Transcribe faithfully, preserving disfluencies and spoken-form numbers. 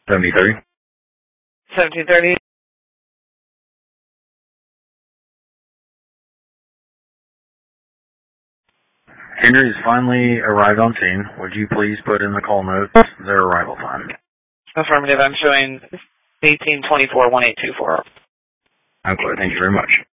seventy thirty. seventeen thirty. Henry's finally arrived on scene. Would you please put in the call notes their arrival time? Affirmative. I'm showing eighteen twenty-four, eighteen twenty-four. Okay, thank you very much.